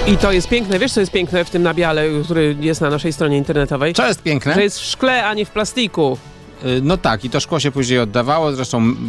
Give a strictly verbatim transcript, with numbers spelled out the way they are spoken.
I to jest piękne. Wiesz, co jest piękne w tym nabiale, który jest na naszej stronie internetowej? Co jest piękne? Że jest w szkle, a nie w plastiku. No tak, i to szkło się później oddawało, zresztą